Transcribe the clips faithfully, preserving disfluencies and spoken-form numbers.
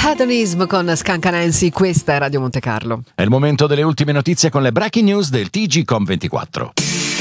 Hedonism con Skanka Nancy, questa è Radio Monte Carlo. È il momento delle ultime notizie con le breaking news del T G Com ventiquattro.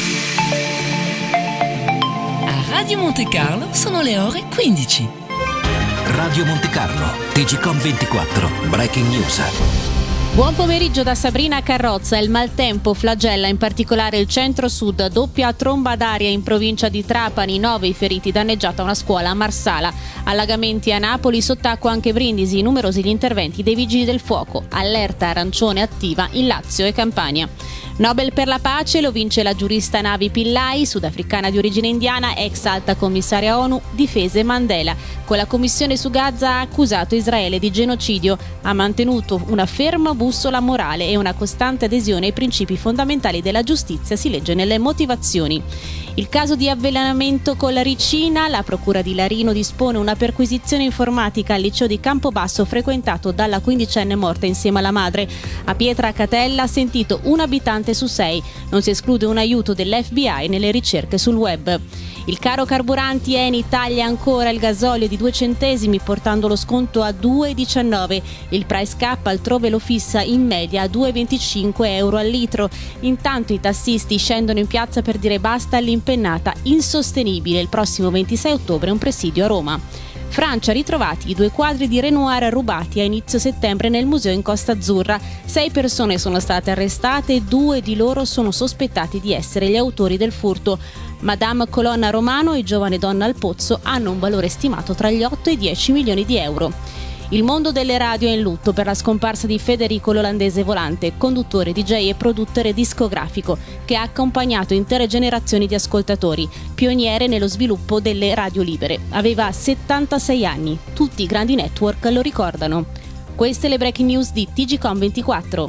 A Radio Monte Carlo sono le ore quindici. Radio Monte Carlo, T G Com ventiquattro, breaking news. Buon pomeriggio da Sabrina Carrozza. Il maltempo flagella in particolare il centro-sud, doppia tromba d'aria in provincia di Trapani, nove i feriti, danneggiata una scuola a Marsala. Allagamenti a Napoli, sott'acqua anche Brindisi, numerosi gli interventi dei vigili del fuoco. Allerta arancione attiva in Lazio e Campania. Nobel per la pace lo vince la giurista Navi Pillai, sudafricana di origine indiana, ex alta commissaria ONU, difese Mandela. Con la commissione su Gaza ha accusato Israele di genocidio, ha mantenuto una ferma bussola morale e una costante adesione ai principi fondamentali della giustizia, si legge nelle motivazioni. Il caso di avvelenamento con la ricina, la procura di Larino dispone una perquisizione informatica al liceo di Campobasso frequentato dalla quindicenne morta insieme alla madre. A Pietra Catella ha sentito un abitante su sei, non si esclude un aiuto dell'F B I nelle ricerche sul web. Il caro carburanti Eni taglia ancora il gasolio di due centesimi portando lo sconto a due virgola diciannove. Il price cap altrove lo fissa in media a due virgola venticinque euro al litro. Intanto i tassisti scendono in piazza per dire basta all'impennata insostenibile. Il prossimo ventisei ottobre un presidio a Roma. Francia, ritrovati i due quadri di Renoir rubati a inizio settembre nel museo in Costa Azzurra. Sei persone sono state arrestate e due di loro sono sospettati di essere gli autori del furto. Madame Colonna Romano e giovane donna al pozzo hanno un valore stimato tra gli otto e i dieci milioni di euro. Il mondo delle radio è in lutto per la scomparsa di Federico l'olandese Volante, conduttore, D J e produttore discografico, che ha accompagnato intere generazioni di ascoltatori, pioniere nello sviluppo delle radio libere. Aveva settantasei anni, tutti i grandi network lo ricordano. Queste le breaking news di T G Com ventiquattro.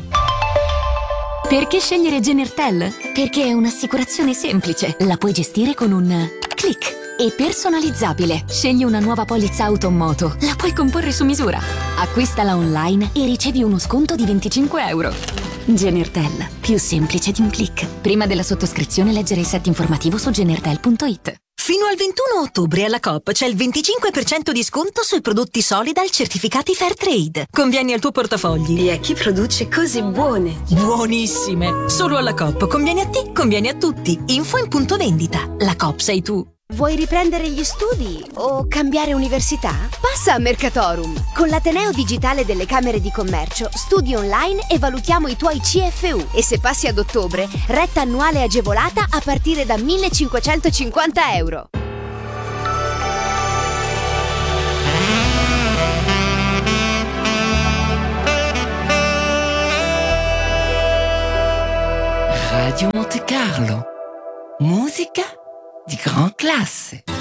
Perché scegliere Genertel? Perché è un'assicurazione semplice, la puoi gestire con un click. E personalizzabile. Scegli una nuova polizza auto o moto, la puoi comporre su misura. Acquistala online e ricevi uno sconto di venticinque euro. Genertel, più semplice di un click. Prima della sottoscrizione leggere il set informativo su genertel punto it. Fino al ventuno ottobre alla Coop c'è il venticinque per cento di sconto sui prodotti Solidal certificati Fairtrade. Convieni al tuo portafogli. E a chi produce cose buone. Buonissime! Solo alla Coop conviene a te, conviene a tutti. Info in punto vendita. La Coop sei tu. Vuoi riprendere gli studi o cambiare università? Passa a Mercatorum! Con l'Ateneo Digitale delle Camere di Commercio studi online e valutiamo i tuoi C F U. E se passi ad ottobre, retta annuale agevolata a partire da millecinquecentocinquanta euro. Radio Monte Carlo, musica di gran classe.